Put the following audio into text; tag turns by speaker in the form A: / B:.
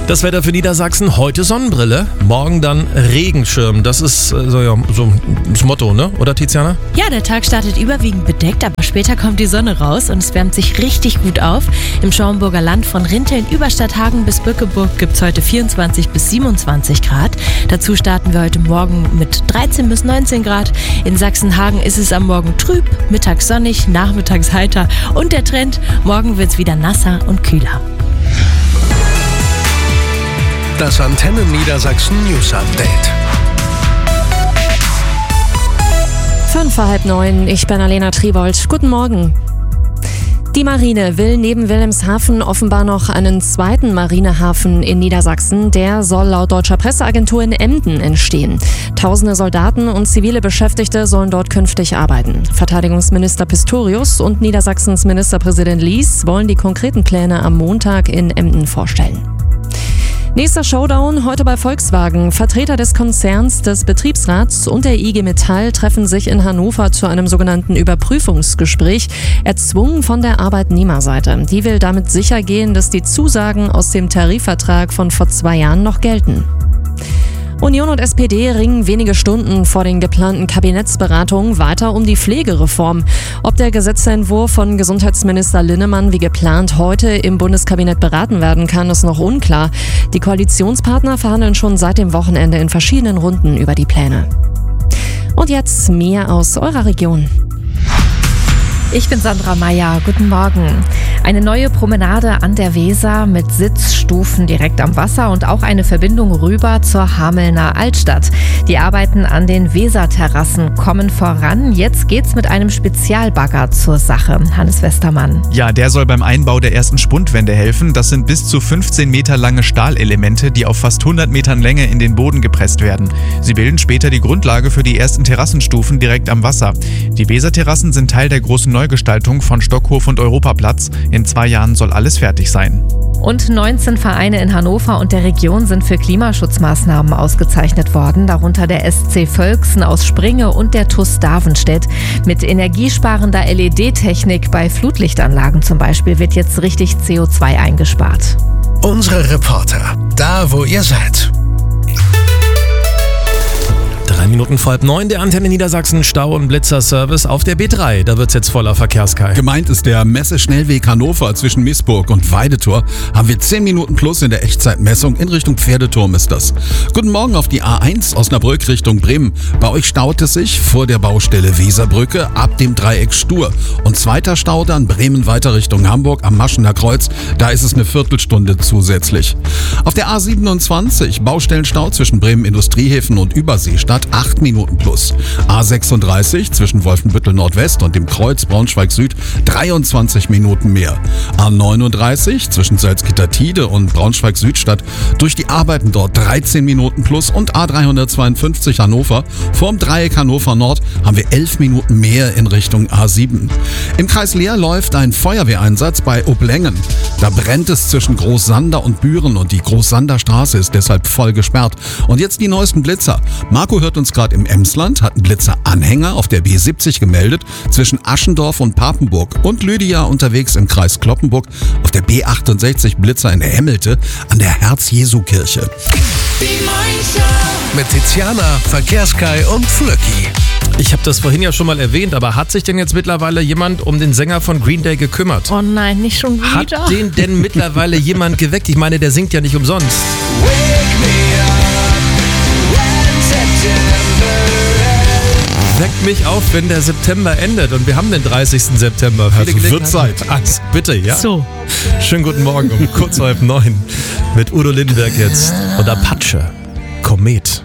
A: Das Wetter für Niedersachsen, heute Sonnenbrille, morgen dann Regenschirm. Das ist so das Motto, ne? Oder Tiziana?
B: Ja, der Tag startet überwiegend bedeckt, aber später kommt die Sonne raus und es wärmt sich richtig gut auf. Im Schauenburger Land von Rinteln über Stadthagen bis Bückeburg gibt es heute 24 bis 27 Grad. Dazu starten wir heute Morgen mit 13 bis 19 Grad. In Sachsenhagen ist es am Morgen trüb, mittags sonnig, nachmittags heiter und der Trend, morgen wird es wieder nasser und kühler.
C: Das Antenne Niedersachsen News Update.
D: 8:05, ich bin Alena Tribold. Guten Morgen. Die Marine will neben Wilhelmshaven offenbar noch einen zweiten Marinehafen in Niedersachsen. Der soll laut deutscher Presseagentur in Emden entstehen. Tausende Soldaten und zivile Beschäftigte sollen dort künftig arbeiten. Verteidigungsminister Pistorius und Niedersachsens Ministerpräsident Lies wollen die konkreten Pläne am Montag in Emden vorstellen. Nächster Showdown heute bei Volkswagen. Vertreter des Konzerns, des Betriebsrats und der IG Metall treffen sich in Hannover zu einem sogenannten Überprüfungsgespräch, erzwungen von der Arbeitnehmerseite. Die will damit sicher gehen, dass die Zusagen aus dem Tarifvertrag von vor 2 Jahren noch gelten. Union und SPD ringen wenige Stunden vor den geplanten Kabinettsberatungen weiter um die Pflegereform. Ob der Gesetzentwurf von Gesundheitsminister Linnemann wie geplant heute im Bundeskabinett beraten werden kann, ist noch unklar. Die Koalitionspartner verhandeln schon seit dem Wochenende in verschiedenen Runden über die Pläne. Und jetzt mehr aus eurer Region.
E: Ich bin Sandra Meyer. Guten Morgen. Eine neue Promenade an der Weser mit Sitzstufen direkt am Wasser und auch eine Verbindung rüber zur Hamelner Altstadt. Die Arbeiten an den Weserterrassen kommen voran. Jetzt geht's mit einem Spezialbagger zur Sache. Hannes Westermann.
F: Ja, der soll beim Einbau der ersten Spundwände helfen. Das sind bis zu 15 Meter lange Stahlelemente, die auf fast 100 Metern Länge in den Boden gepresst werden. Sie bilden später die Grundlage für die ersten Terrassenstufen direkt am Wasser. Die Weserterrassen sind Teil der großen Neugestaltung von Stockhof und Europaplatz. In 2 Jahren soll alles fertig sein.
E: Und 19 Vereine in Hannover und der Region sind für Klimaschutzmaßnahmen ausgezeichnet worden, darunter der SC Völksen aus Springe und der TuS Davenstedt. Mit energiesparender LED-Technik bei Flutlichtanlagen zum Beispiel wird jetzt richtig CO2 eingespart.
C: Unsere Reporter, da wo ihr seid.
A: 3 Minuten vor 8:30, der Antenne Niedersachsen Stau- und Blitzerservice auf der B3. Da wird's jetzt voller Verkehrskai.
G: Gemeint ist der Messeschnellweg Hannover zwischen Miesburg und Weidetor. Haben wir 10 Minuten plus in der Echtzeitmessung. In Richtung Pferdeturm ist das. Guten Morgen auf die A1 Osnabrück Richtung Bremen. Bei euch staut es sich vor der Baustelle Weserbrücke ab dem Dreieck Stur. Und zweiter Stau dann Bremen weiter Richtung Hamburg am Maschener Kreuz. Da ist es eine Viertelstunde zusätzlich. Auf der A27 Baustellenstau zwischen Bremen Industriehäfen und Überseestadt. 8 Minuten plus. A36 zwischen Wolfenbüttel Nordwest und dem Kreuz Braunschweig Süd 23 Minuten mehr. A39 zwischen Salzgitter-Tide und Braunschweig Südstadt durch die Arbeiten dort 13 Minuten plus und A352 Hannover vorm Dreieck Hannover Nord haben wir 11 Minuten mehr in Richtung A7. Im Kreis Leer läuft ein Feuerwehreinsatz bei Oblengen. Da brennt es zwischen Großsander und Büren und die Großsander Straße ist deshalb voll gesperrt. Und jetzt die neuesten Blitzer. Marco hört uns gerade im Emsland, hat einen Blitzer-Anhänger auf der B70 gemeldet, zwischen Aschendorf und Papenburg. Und Lydia unterwegs im Kreis Cloppenburg auf der B68 Blitzer in der Hemmelte an der Herz-Jesu-Kirche.
C: Mit Tiziana, Verkehrskai und Flöcki.
A: Ich habe das vorhin ja schon mal erwähnt, aber hat sich denn jetzt mittlerweile jemand um den Sänger von Green Day gekümmert?
B: Oh nein, nicht schon wieder.
A: Hat den denn mittlerweile jemand geweckt? Ich meine, der singt ja nicht umsonst. Weckt mich auf, wenn der September endet und wir haben den 30. September.
G: Also wird Zeit.
A: Also, bitte, ja?
B: So.
A: Schönen guten Morgen um kurz vor 8:30 mit Udo Lindenberg jetzt und Apache, Komet.